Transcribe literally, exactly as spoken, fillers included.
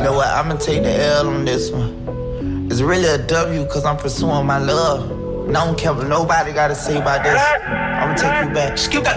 know what? I'ma take the L on this one. It's really a W cause I'm pursuing my love. And I don't care what nobody gotta say about this. I'ma take you back. Skip that.